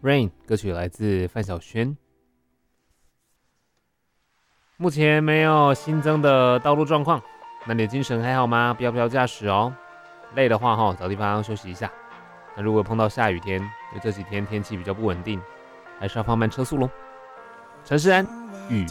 Rain 歌曲来自范晓萱。目前没有新增的道路状况，那你的精神还好吗？不要飙驾驶哦。累的话找地方休息一下。那如果碰到下雨天，因为这几天天气比较不稳定，还是要放慢车速咯。陈世安，雨